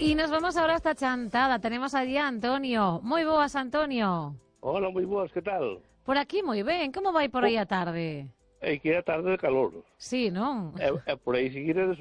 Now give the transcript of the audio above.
Y nos vamos ahora hasta Chantada. Tenemos allí a Antonio. Moi boas, Antonio. Hola, moi boas, que tal? Por aquí moi ben. Como vai por aí a tarde? É que é a tarde de calor. Sí, non? E por aí seguiredes